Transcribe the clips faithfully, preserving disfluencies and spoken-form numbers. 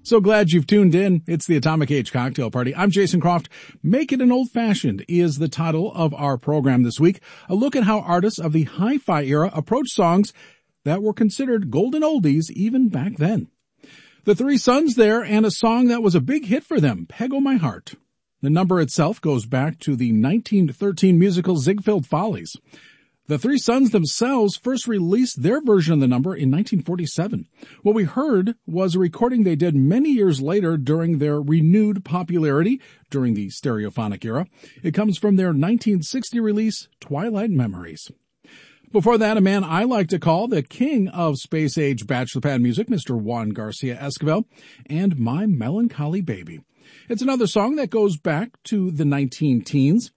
So glad you've tuned in. It's the Atomic Age Cocktail Party. I'm Jason Croft. Make It an Old-Fashioned is the title of our program this week. A look at how artists of the hi-fi era approached songs that were considered golden oldies even back then. The Three Sons there, and a song that was a big hit for them, Peg O' My Heart. The number itself goes back to the nineteen thirteen musical Ziegfeld Follies. The Three Sons themselves first released their version of the number in nineteen forty-seven. What we heard was a recording they did many years later during their renewed popularity during the stereophonic era. It comes from their nineteen sixty release, Twilight Memories. Before that, a man I like to call the king of space-age bachelor pad music, Mister Juan Garcia Esquivel, and My Melancholy Baby. It's another song that goes back to the nineteen teens.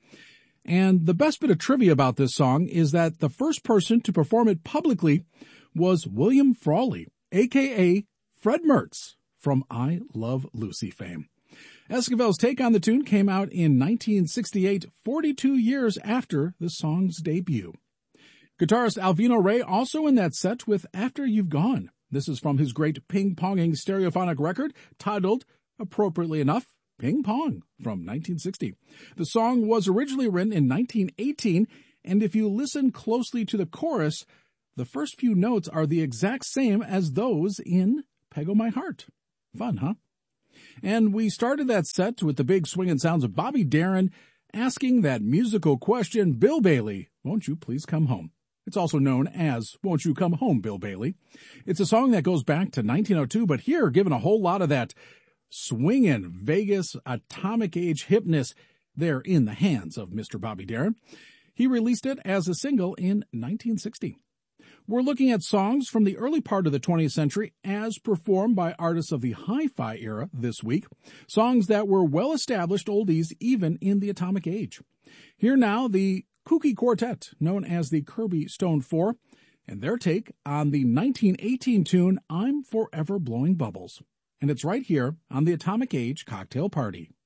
And the best bit of trivia about this song is that the first person to perform it publicly was William Frawley, a k a. Fred Mertz, from I Love Lucy fame. Esquivel's take on the tune came out in nineteen sixty-eight, forty-two years after the song's debut. Guitarist Alvino Rey also in that set with After You've Gone. This is from his great ping-ponging stereophonic record titled, appropriately enough, Ping Pong, from nineteen sixty. The song was originally written in nineteen eighteen, and if you listen closely to the chorus, the first few notes are the exact same as those in Peg O' My Heart. Fun, huh? And we started that set with the big swinging sounds of Bobby Darin asking that musical question, Bill Bailey, won't you please come home? It's also known as Won't You Come Home, Bill Bailey. It's a song that goes back to nineteen oh two, but here, given a whole lot of that swinging Vegas atomic age hipness there in the hands of Mister Bobby Darin. He released it as a single in nineteen sixty. We're looking at songs from the early part of the twentieth century as performed by artists of the hi-fi era this week, songs that were well-established oldies even in the atomic age. Here now, the kooky quartet known as the Kirby Stone Four, and their take on the nineteen eighteen tune I'm Forever Blowing Bubbles. And it's right here on the Atomic Age Cocktail Party.